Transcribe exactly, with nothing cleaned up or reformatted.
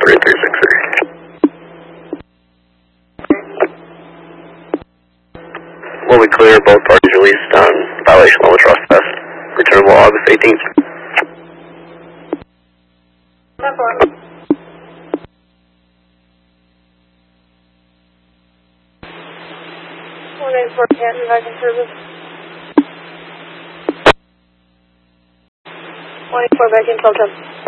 three three six three. Will we clear both parties released on violation level trespass? Returnable August eighteenth. one eight four Canton, back in service. one eight four back in, Delta.